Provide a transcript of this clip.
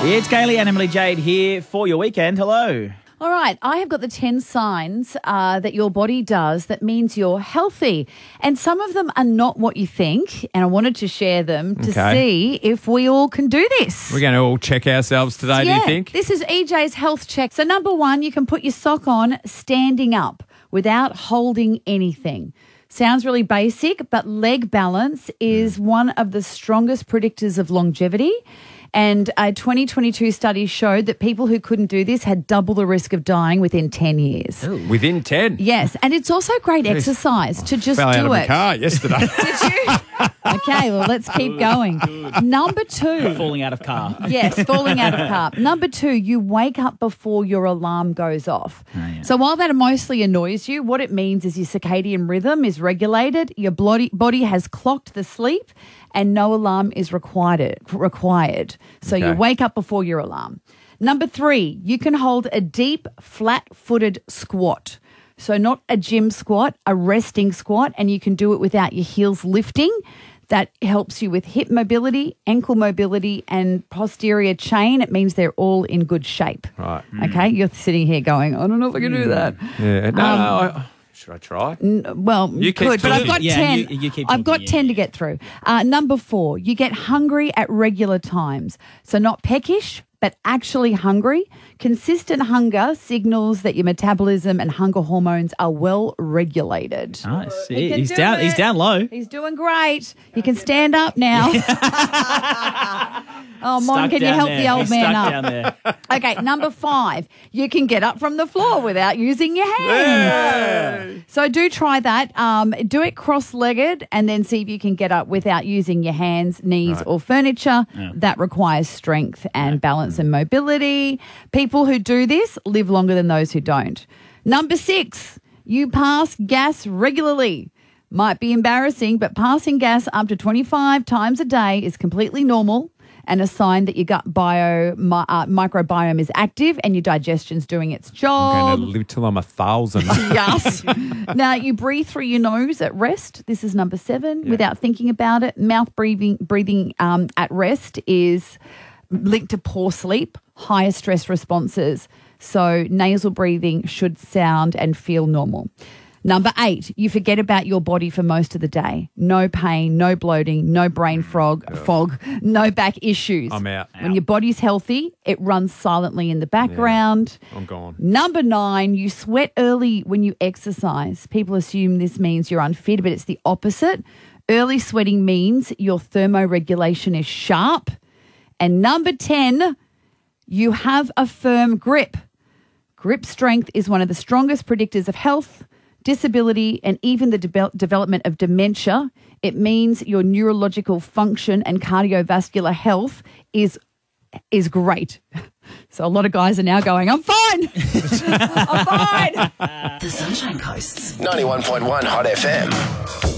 It's Kaylee and Emily Jade here for your weekend. Hello. All right, I have got the 10 signs that your body does that means you're healthy. And some of them are not what you think, and I wanted to share them to see if we all can do this. We're going to all check ourselves today, do you think? This is EJ's health check. So number one, you can put your sock on standing up without holding anything. Sounds really basic, but leg balance is one of the strongest predictors of longevity. And a 2022 study showed that people who couldn't do this had double the risk of dying within 10 years. Ooh. Within 10? Yes, and it's also great exercise to just fell do out of it. the car yesterday. Did you? Okay, well, let's keep going. Number two. Falling out of car. Yes, falling out of car. Number two, you wake up before your alarm goes off. Oh, yeah. So while that mostly annoys you, what it means is your circadian rhythm is regulated, your body has clocked the sleep, and no alarm is required. So you wake up before your alarm. Number three, you can hold a deep, flat-footed squat. So not a gym squat, a resting squat, and you can do it without your heels lifting. That helps you with hip mobility, ankle mobility, and posterior chain. It means they're all in good shape. Right. Okay? You're sitting here going, I don't know if I can do that. Yeah. No, should I try? Well, you could, but I've got 10. You keep I've got talking, 10 to get through. Number four, you get hungry at regular times. So not peckish, but actually hungry. Consistent hunger signals that your metabolism and hunger hormones are well regulated. Nice. He's down low. He's doing great. You can stand up now. Oh, Mom, can you help the old man up? Down there. Okay, number five, you can get up from the floor without using your hands. Yay. So do try that. Do it cross-legged and then see if you can get up without using your hands, knees or furniture. Yeah. That requires strength and balance and mobility. People who do this live longer than those who don't. Number six, you pass gas regularly. Might be embarrassing, but passing gas up to 25 times a day is completely normal and a sign that your gut microbiome is active and your digestion's doing its job. I'm going to live till I'm 1,000. Yes. Now, you breathe through your nose at rest. This is number seven, without thinking about it. Mouth breathing at rest is linked to poor sleep, higher stress responses. So nasal breathing should sound and feel normal. Number eight, you forget about your body for most of the day. No pain, no bloating, no brain fog, no back issues. I'm out. When your body's healthy, it runs silently in the background. Yeah, I'm gone. Number nine, you sweat early when you exercise. People assume this means you're unfit, but it's the opposite. Early sweating means your thermoregulation is sharp. And number 10, you have a firm grip. Grip strength is one of the strongest predictors of health, disability, and even the development of dementia. It means your neurological function and cardiovascular health is great. So a lot of guys are now going, I'm fine. I'm fine. The Sunshine Coast's 91.1 Hot FM.